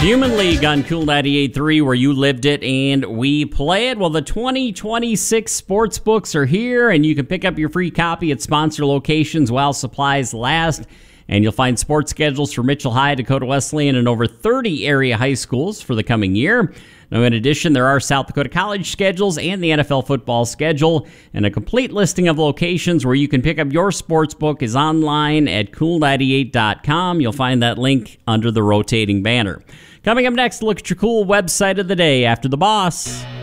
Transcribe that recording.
Human League on Cool 98.3, where you lived it and we play it. Well, the 2026 sports books are here, and you can pick up your free copy at sponsor locations while supplies last. And you'll find sports schedules for Mitchell High, Dakota Wesleyan, and over 30 area high schools for the coming year. Now, in addition, there are South Dakota College schedules and the NFL football schedule. And a complete listing of locations where you can pick up your sports book is online at cool98.com. You'll find that link under the rotating banner. Coming up next, look at your cool website of the day after the boss.